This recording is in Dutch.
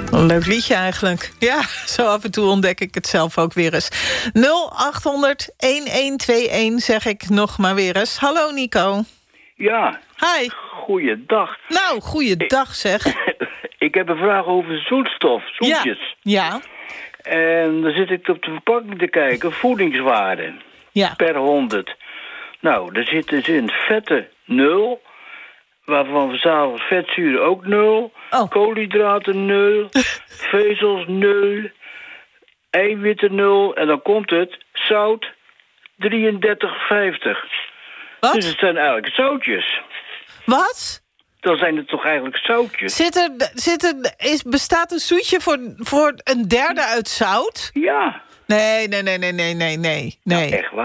Een leuk liedje eigenlijk. Ja, zo af en toe ontdek ik het zelf ook weer eens. 0800-1121 zeg ik nog maar weer eens. Hallo Nico. Ja. Hi. Goeiedag. Nou, goeiedag zeg. Ik heb een vraag over zoetstof, zoetjes. Ja. En dan zit ik op de verpakking te kijken, voedingswaarde. Ja. Per 100. Nou, er zit dus in vetten 0... waarvan verzameld vetzuren ook 0. Oh. Koolhydraten 0. Vezels 0. Eiwitten 0. En dan komt het zout 33,50. Wat? Dus het zijn eigenlijk zoutjes. Wat? Dan zijn het toch eigenlijk zoutjes? Bestaat een zoetje voor een derde uit zout? Ja. Nee. Nou, echt waar?